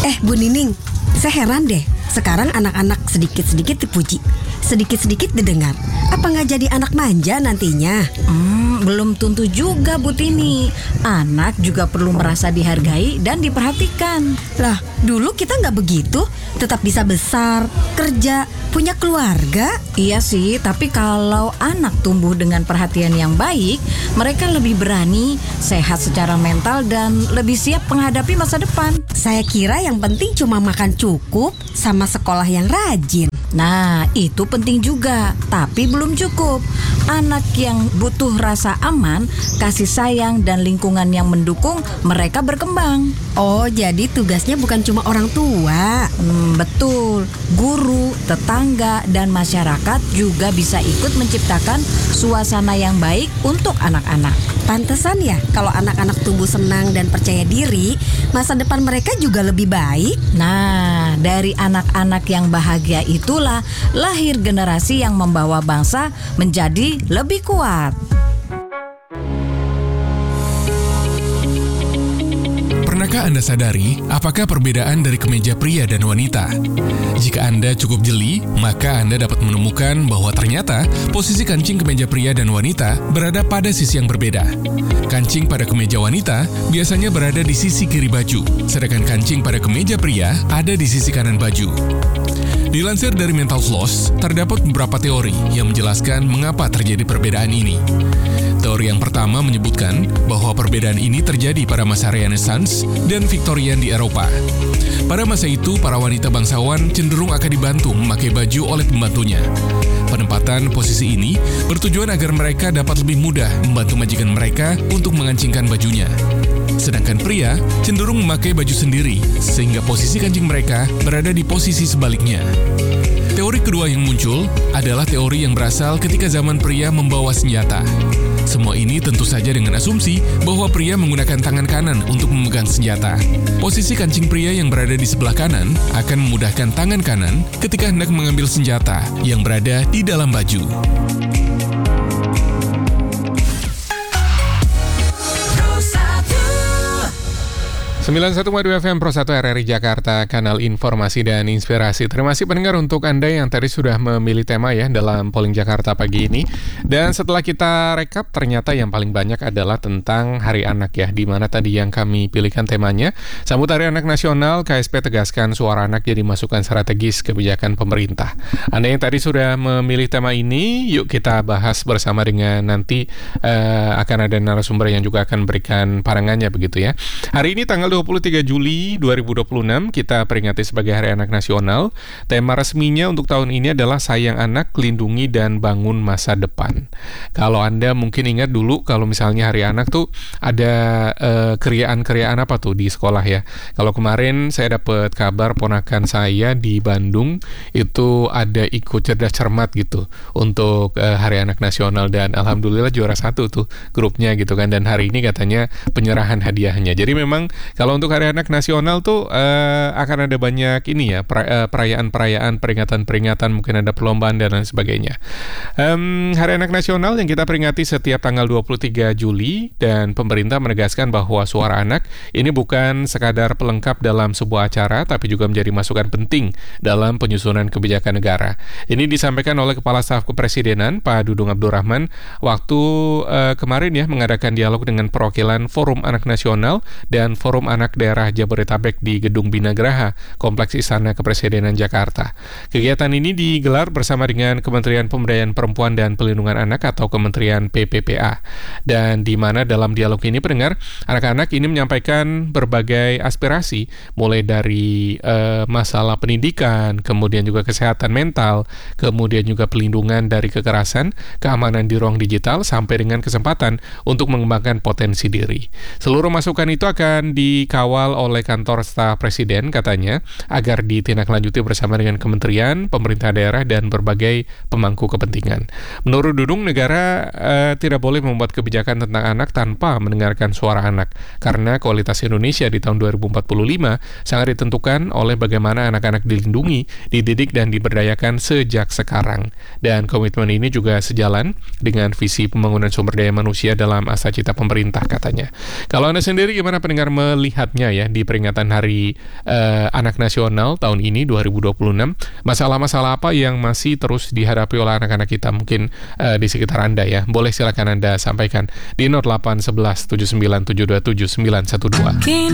Bu Nining, saya heran deh. Sekarang anak-anak sedikit-sedikit dipuji, sedikit-sedikit didengar. Apa nggak jadi anak manja nantinya? Belum tentu juga, Bu Tini. Anak juga perlu merasa dihargai dan diperhatikan. Lah, dulu kita nggak begitu. Tetap bisa besar, kerja, punya keluarga. Iya sih, tapi kalau anak tumbuh dengan perhatian yang baik, mereka lebih berani, sehat secara mental, dan lebih siap menghadapi masa depan. Saya kira yang penting cuma makan cukup sama sekolah yang rajin. Nah, itu penting juga, tapi belum cukup. Anak yang butuh rasa aman, kasih sayang, dan lingkungan yang mendukung, mereka berkembang. Oh, jadi tugasnya bukan cuma orang tua. Betul, guru, tetangga, dan masyarakat juga bisa ikut menciptakan suasana yang baik untuk anak-anak. Pantesan ya, kalau anak-anak tumbuh senang dan percaya diri, masa depan mereka juga lebih baik. Nah, dari anak-anak yang bahagia itulah lahir generasi yang membawa bangsa menjadi lebih kuat. Pernahkah Anda sadari apakah perbedaan dari kemeja pria dan wanita? Jika Anda cukup jeli, maka Anda dapat menemukan bahwa ternyata posisi kancing kemeja pria dan wanita berada pada sisi yang berbeda. Kancing pada kemeja wanita biasanya berada di sisi kiri baju, sedangkan kancing pada kemeja pria ada di sisi kanan baju. Dilansir dari Mental Floss, terdapat beberapa teori yang menjelaskan mengapa terjadi perbedaan ini. Teori yang pertama menyebutkan bahwa perbedaan ini terjadi pada masa Renaissance dan Victorian di Eropa. Pada masa itu, para wanita bangsawan cenderung akan dibantu memakai baju oleh pembantunya. Penempatan posisi ini bertujuan agar mereka dapat lebih mudah membantu majikan mereka untuk mengancingkan bajunya. Sedangkan pria cenderung memakai baju sendiri, sehingga posisi kancing mereka berada di posisi sebaliknya. Teori kedua yang muncul adalah teori yang berasal ketika zaman pria membawa senjata. Semua ini tentu saja dengan asumsi bahwa pria menggunakan tangan kanan untuk memegang senjata. Posisi kancing pria yang berada di sebelah kanan akan memudahkan tangan kanan ketika hendak mengambil senjata yang berada di dalam baju. 91,2 FM Pro 1 RRI Jakarta, kanal informasi dan inspirasi. Terima kasih pendengar untuk Anda yang tadi sudah memilih tema ya dalam polling Jakarta pagi ini. Dan setelah kita rekap, ternyata yang paling banyak adalah tentang Hari Anak ya, di mana tadi yang kami pilihkan temanya. Sambut Hari Anak Nasional, KSP tegaskan suara anak jadi masukan strategis kebijakan pemerintah. Anda yang tadi sudah memilih tema ini, yuk kita bahas bersama dengan nanti akan ada narasumber yang juga akan berikan pandangannya begitu ya. Hari ini tanggal 23 Juli 2026 kita peringati sebagai Hari Anak Nasional. Tema resminya untuk tahun ini adalah Sayang Anak, Lindungi dan Bangun Masa Depan. Kalau Anda mungkin ingat dulu kalau misalnya Hari Anak tuh ada keriaan-keriaan apa tuh di sekolah ya. Kalau kemarin saya dapat kabar ponakan saya di Bandung itu ada ikut cerdas cermat gitu untuk Hari Anak Nasional dan alhamdulillah juara 1 tuh grupnya gitu kan, dan hari ini katanya penyerahan hadiahnya. Jadi memang kalau untuk Hari Anak Nasional tuh akan ada banyak ini ya, perayaan-perayaan, peringatan-peringatan, mungkin ada perlombaan dan lain sebagainya. Hari Anak Nasional yang kita peringati setiap tanggal 23 Juli, dan pemerintah menegaskan bahwa suara anak ini bukan sekadar pelengkap dalam sebuah acara, tapi juga menjadi masukan penting dalam penyusunan kebijakan negara. Ini disampaikan oleh Kepala Staf Kepresidenan, Pak Dudung Abdurrahman, waktu kemarin ya mengadakan dialog dengan perwakilan Forum Anak Nasional dan Forum Anak Daerah Jabodetabek di Gedung Binagraha, Kompleks Istana Kepresidenan Jakarta. Kegiatan ini digelar bersama dengan Kementerian Pemberdayaan Perempuan dan Pelindungan Anak atau Kementerian PPPA. Dan di mana dalam dialog ini pendengar, anak-anak ini menyampaikan berbagai aspirasi, mulai dari masalah pendidikan, kemudian juga kesehatan mental, kemudian juga pelindungan dari kekerasan, keamanan di ruang digital, sampai dengan kesempatan untuk mengembangkan potensi diri. Seluruh masukan itu akan dikawal oleh kantor staf presiden katanya, agar ditindaklanjuti bersama dengan kementerian, pemerintah daerah, dan berbagai pemangku kepentingan. Menurut Dudung, negara tidak boleh membuat kebijakan tentang anak tanpa mendengarkan suara anak, karena kualitas Indonesia di tahun 2045 sangat ditentukan oleh bagaimana anak-anak dilindungi, dididik, dan diberdayakan sejak sekarang. Dan komitmen ini juga sejalan dengan visi pembangunan sumber daya manusia dalam Asacita pemerintah katanya. Kalau Anda sendiri gimana pendengar melihat melihatnya ya di peringatan Hari Anak Nasional tahun ini 2026? Masalah-masalah apa yang masih terus dihadapi oleh anak-anak kita mungkin di sekitar Anda ya? Boleh silakan Anda sampaikan di 0811 79 727 912.